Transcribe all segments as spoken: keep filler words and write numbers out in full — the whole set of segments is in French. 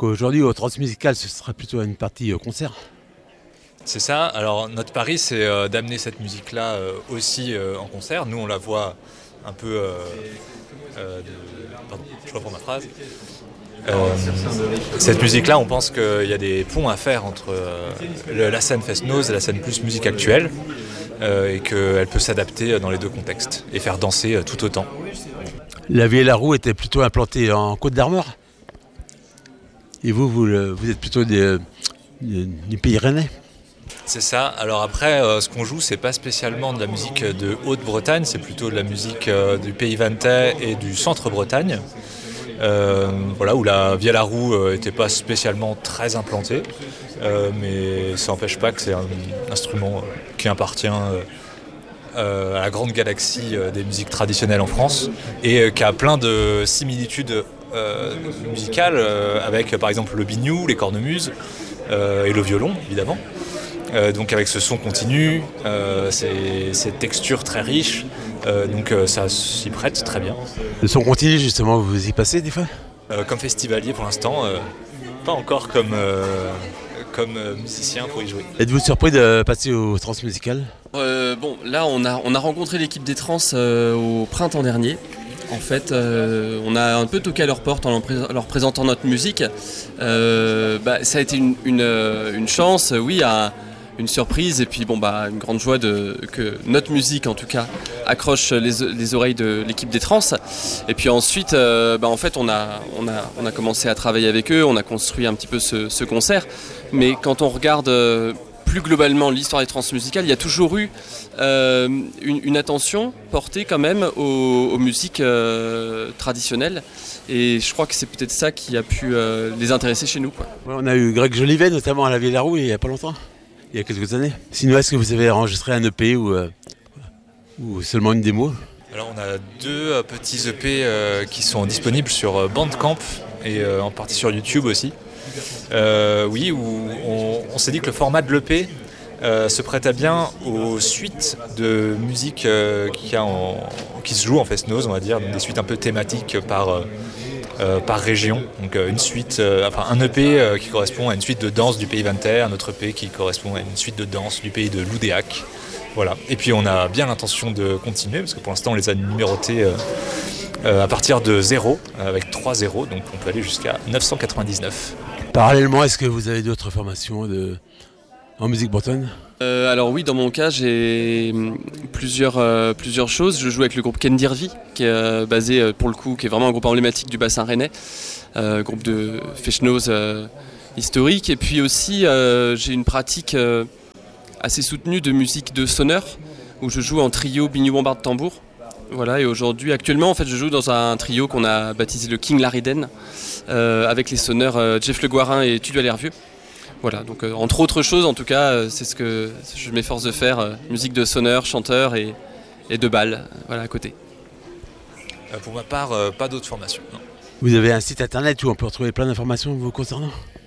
aujourd'hui, au Transmusical, ce sera plutôt une partie euh, concert. C'est ça. Alors notre pari, c'est euh, d'amener cette musique-là euh, aussi euh, en concert. Nous, on la voit un peu... Euh, euh, de... Pardon, je reprends ma phrase. Euh, cette musique-là, on pense qu'il y a des ponts à faire entre euh, le, la scène Fest-Noz et la scène plus musique actuelle, euh, et qu'elle peut s'adapter dans les deux contextes et faire danser euh, tout autant. La Vieille La Roue était plutôt implantée en Côte d'Armor. Et vous, vous, vous êtes plutôt des, des, du pays rennais. C'est ça. Alors après, euh, ce qu'on joue, c'est pas spécialement de la musique de Haute-Bretagne, c'est plutôt de la musique euh, du Pays Vantais et du Centre-Bretagne. Euh, voilà, où la Vieille La Roue n'était euh, pas spécialement très implantée, euh, mais ça n'empêche pas que c'est un instrument euh, qui appartient euh, euh, à la grande galaxie euh, des musiques traditionnelles en France et euh, qui a plein de similitudes euh, musicales euh, avec par exemple le biniou, les cornemuses euh, et le violon évidemment. Euh, donc avec ce son continu, euh, c'est, cette texture très riche, euh, donc euh, ça s'y prête très bien. Le son continu justement, vous y passez des fois euh, Comme festivalier pour l'instant, euh, pas encore comme, euh, comme euh, musicien pour y jouer. Êtes-vous surpris de passer au Transmusical ? euh, Bon, là on a, on a rencontré l'équipe des Trans euh, au printemps dernier. En fait, euh, on a un peu toqué à leur porte en leur, pré- leur présentant notre musique. Euh, bah, ça a été une, une, une chance, oui, à une surprise et puis bon bah une grande joie de que notre musique en tout cas accroche les, les oreilles de l'équipe des Trans. Et puis ensuite euh, bah en fait on a on a on a commencé à travailler avec eux, on a construit un petit peu ce, ce concert. Mais quand on regarde euh, plus globalement l'histoire des Transmusicales, il y a toujours eu euh, une, une attention portée quand même aux, aux musiques euh, traditionnelles. Et je crois que c'est peut-être ça qui a pu euh, les intéresser chez nous, quoi. Ouais, on a eu Greg Jolivet notamment à la Vieille La Roue il n'y a pas longtemps. Il y a quelques années. Sinon, est-ce que vous avez enregistré un E P ou, euh, ou seulement une démo ? Alors on a deux euh, petits E P euh, qui sont disponibles sur euh, Bandcamp et euh, en partie sur YouTube aussi. Euh, oui, où on, on s'est dit que le format de l'E P euh, se prêtait bien aux suites de musique euh, qui, a en, qui se jouent en Fest-Noz, on va dire, des suites un peu thématiques par... Euh, Euh, par région, donc euh, une suite, euh, enfin un E P euh, qui correspond à une suite de danse du pays Vantais, un autre E P qui correspond à une suite de danse du pays de Loudéac. Voilà. Et puis on a bien l'intention de continuer parce que pour l'instant on les a numérotés euh, euh, à partir de zéro, avec trois zéros, donc on peut aller jusqu'à neuf cent quatre-vingt-dix-neuf. Parallèlement, est-ce que vous avez d'autres formations de... en musique bretonne ? Euh, alors oui, dans mon cas, j'ai plusieurs, euh, plusieurs choses. Je joue avec le groupe Kendirvi, qui est euh, basé euh, pour le coup, qui est vraiment un groupe emblématique du bassin rennais, euh, groupe de Fest-Noz euh, historique. Et puis aussi, euh, j'ai une pratique euh, assez soutenue de musique de sonneur, où je joue en trio biniou bombarde tambour. Voilà, et aujourd'hui, actuellement, en fait, je joue dans un trio qu'on a baptisé le King Lariden, euh, avec les sonneurs euh, Jeff Le Guarin et Tudu Allervieux. Voilà, donc euh, entre autres choses, en tout cas, euh, c'est ce que je m'efforce de faire, euh, musique de sonneur, chanteur et, et de bal, voilà, à côté. Euh, pour ma part, euh, pas d'autres formations, non. Vous avez un site internet où on peut retrouver plein d'informations vous concernant ?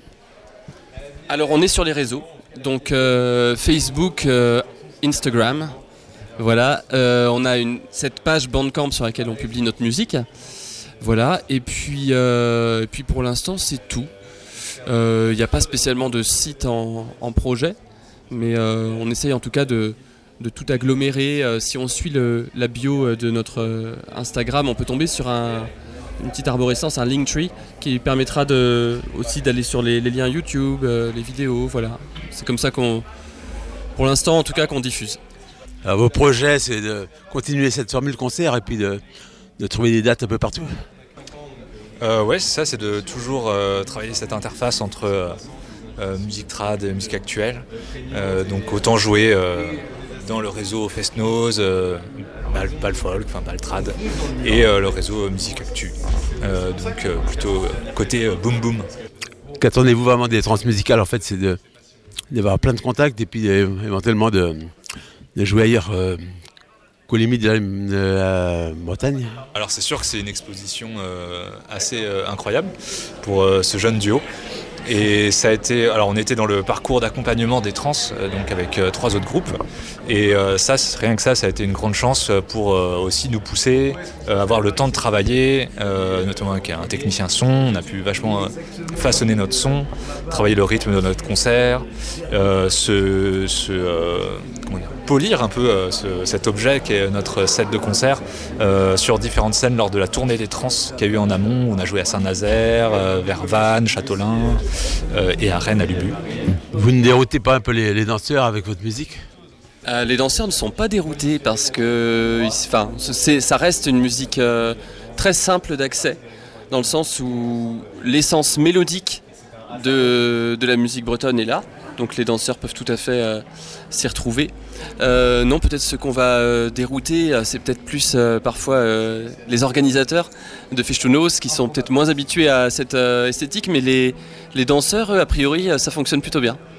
Alors on est sur les réseaux, donc euh, Facebook, euh, Instagram, voilà, euh, on a une, cette page Bandcamp sur laquelle on publie notre musique, voilà, et puis, euh, et puis pour l'instant c'est tout. Il euh, n'y a pas spécialement de site en, en projet, mais euh, on essaye en tout cas de, de tout agglomérer. Euh, si on suit le, la bio de notre euh, Instagram, on peut tomber sur un, une petite arborescence, un Linktree, qui permettra de, aussi d'aller sur les, les liens YouTube, euh, les vidéos, voilà. C'est comme ça qu'on, pour l'instant en tout cas, qu'on diffuse. Alors, vos projets, c'est de continuer cette formule concert et puis de, de trouver des dates un peu partout ? Euh, ouais, c'est ça, c'est de toujours euh, travailler cette interface entre euh, euh, musique trad et musique actuelle. Euh, donc autant jouer euh, dans le réseau Fest-Noz, euh, bal, bal folk, enfin bal trad, et euh, le réseau musique actu. Euh, donc euh, plutôt euh, côté euh, boom boom. Qu'attendez-vous vraiment des Transmusicales ? En fait, c'est de, d'avoir plein de contacts et puis euh, éventuellement de, de jouer ailleurs. Euh, qu'aux limites de la, de la Bretagne. Alors c'est sûr que c'est une exposition euh, assez euh, incroyable pour euh, ce jeune duo. Et ça a été, alors on était dans le parcours d'accompagnement des trans, euh, donc avec euh, trois autres groupes. Et euh, ça, rien que ça, ça a été une grande chance pour euh, aussi nous pousser, euh, avoir le temps de travailler, euh, notamment avec un technicien son. On a pu vachement euh, façonner notre son, travailler le rythme de notre concert, euh, se, se euh, comment dire, polir un peu euh, ce, cet objet qui est notre set de concert euh, sur différentes scènes lors de la tournée des trans qu'il y a eu en amont. On a joué à Saint-Nazaire, euh, vers Vannes, Châteaulin euh, et à Rennes, à Lubu. Vous ne déroutez pas un peu les, les danseurs avec votre musique ? Euh, les danseurs ne sont pas déroutés parce que enfin, c'est, ça reste une musique euh, très simple d'accès, dans le sens où l'essence mélodique de, de la musique bretonne est là, donc les danseurs peuvent tout à fait euh, s'y retrouver. Euh, non, peut-être ce qu'on va euh, dérouter, euh, c'est peut-être plus euh, parfois euh, les organisateurs de Festounos qui sont peut-être moins habitués à cette euh, esthétique, mais les, les danseurs, eux, a priori, euh, ça fonctionne plutôt bien.